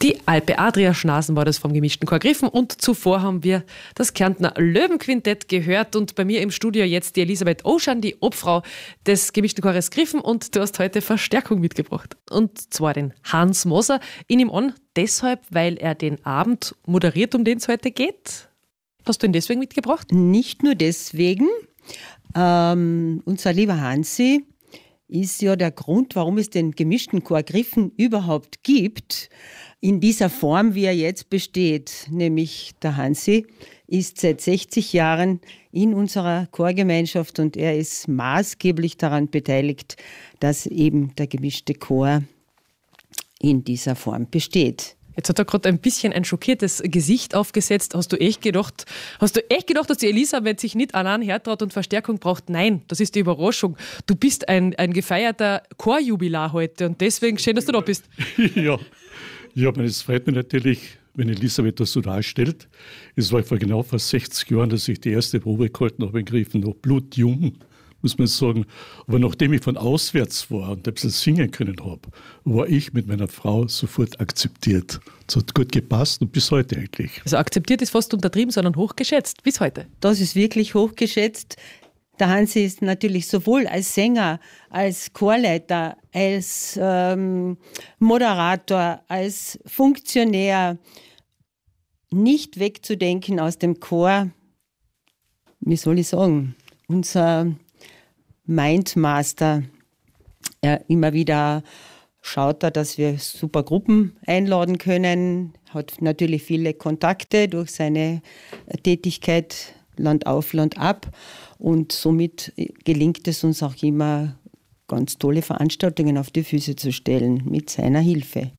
Die Alpe Adria Schnasen war das vom gemischten Chor Griffen und zuvor haben wir das Kärntner Löwenquintett gehört und bei mir im Studio jetzt die Elisabeth Oschan, die Obfrau des gemischten Chores Griffen, und du hast heute Verstärkung mitgebracht. Und zwar den Hans Moser. Ich nehme an, deshalb, weil er den Abend moderiert, um den es heute geht. Hast du ihn deswegen mitgebracht? Nicht nur deswegen. Unser lieber Hansi ist ja der Grund, warum es den gemischten Chor Griffen überhaupt gibt, in dieser Form, wie er jetzt besteht. Nämlich der Hansi ist seit 60 Jahren in unserer Chorgemeinschaft und er ist maßgeblich daran beteiligt, dass eben der gemischte Chor in dieser Form besteht. Jetzt hat er gerade ein bisschen ein schockiertes Gesicht aufgesetzt. Hast du echt gedacht, dass die Elisabeth sich nicht allein hertraut und Verstärkung braucht? Nein, das ist die Überraschung. Du bist ein gefeierter Chorjubilar heute und deswegen schön, dass du da bist. Ja, es freut mich natürlich, wenn Elisabeth das so darstellt. Es war vor 60 Jahren, dass ich die erste Probe gehalten habe in Griffen, noch blutjung, muss man sagen. Aber nachdem ich von auswärts war und ein bisschen singen können habe, war ich mit meiner Frau sofort akzeptiert. Es hat gut gepasst und bis heute eigentlich. Also akzeptiert ist fast untertrieben, sondern hochgeschätzt, bis heute. Das ist wirklich hochgeschätzt. Der Hansi ist natürlich sowohl als Sänger, als Chorleiter, als Moderator, als Funktionär nicht wegzudenken aus dem Chor. Wie soll ich sagen? Unser Mindmaster. Immer wieder schaut er, dass wir super Gruppen einladen können, hat natürlich viele Kontakte durch seine Tätigkeit Land auf, Land ab und somit gelingt es uns auch immer, ganz tolle Veranstaltungen auf die Füße zu stellen mit seiner Hilfe.